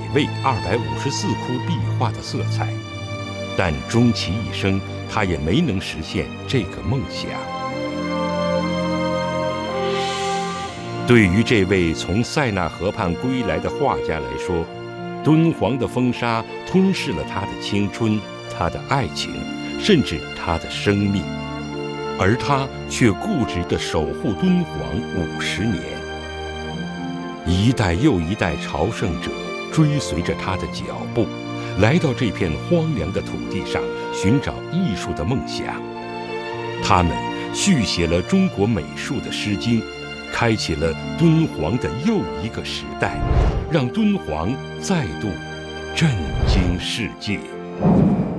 味254窟壁画的色彩，但终其一生，他也没能实现这个梦想。对于这位从塞纳河畔归来的画家来说，敦煌的风沙吞噬了他的青春、他的爱情，甚至他的生命，而他却固执地守护敦煌50年。一代又一代朝圣者追随着他的脚步，来到这片荒凉的土地上，寻找艺术的梦想。他们续写了中国美术的诗经，开启了敦煌的又一个时代，让敦煌再度震惊世界。